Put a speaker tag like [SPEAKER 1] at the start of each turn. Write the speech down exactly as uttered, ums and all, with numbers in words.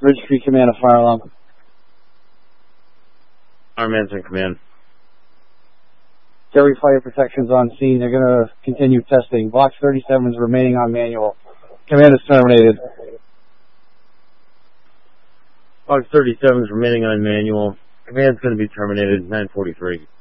[SPEAKER 1] Ridge Creek Command, a fire alarm.
[SPEAKER 2] Our man's in command.
[SPEAKER 1] Derry Fire Protection's on scene. They're going to continue testing. Box thirty-seven is remaining on manual. Command is terminated.
[SPEAKER 2] Box thirty-seven is remaining on manual. Command's going to be terminated, nine forty-three.